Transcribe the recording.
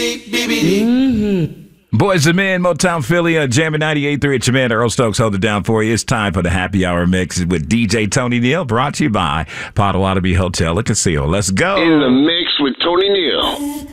Boys and men, Motown Philly, jamming 98.3 at your man Earl Stokes. Hold it down for you. It's time for the happy hour mix with DJ Tony Neal, brought to you by Potawatomi Hotel and Casino. Let's go. In the mix with Tony Neal.